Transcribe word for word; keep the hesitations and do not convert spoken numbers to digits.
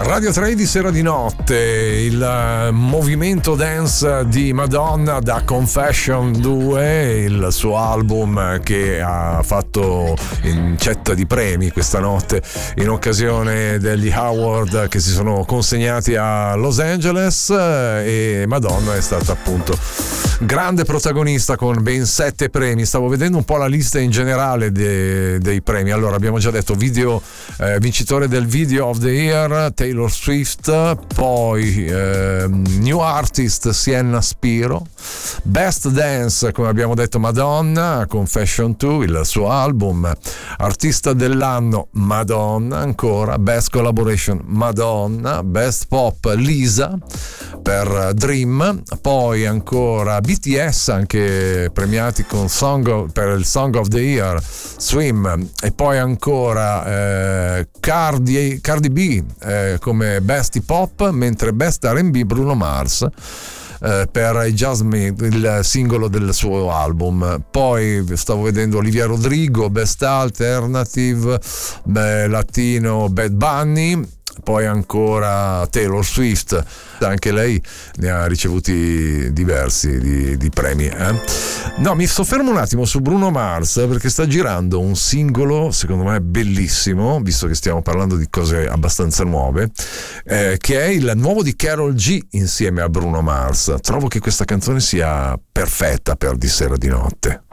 Radio tre di sera di notte, il movimento dance di Madonna da Confession due, il suo album che ha fatto incetta di premi questa notte in occasione degli Award che si sono consegnati a Los Angeles, e Madonna è stata appunto grande protagonista con ben sette premi. Stavo vedendo un po' la lista in generale de, dei premi. Allora, abbiamo già detto video eh, vincitore del Video of the Year Taylor Swift, poi eh, New Artist Sienna Spiro, Best Dance come abbiamo detto Madonna, Confession due, il suo album, artista dell'anno Madonna ancora, Best Collaboration Madonna, Best Pop Lisa per Dream, poi ancora B T S anche premiati con Song of, per il Song of the Year Swim, e poi ancora eh, Cardi, Cardi B eh, come Best Hip Hop, mentre Best R and B Bruno Mars eh, per I Just Me, il singolo del suo album. Poi stavo vedendo Olivia Rodrigo, Best Alternative, beh, Latino Bad Bunny, poi ancora Taylor Swift, anche lei ne ha ricevuti diversi di, di premi eh? No, mi soffermo un attimo su Bruno Mars perché sta girando un singolo secondo me bellissimo, visto che stiamo parlando di cose abbastanza nuove, eh, che è il nuovo di Karol G insieme a Bruno Mars. Trovo che questa canzone sia perfetta per di sera di notte.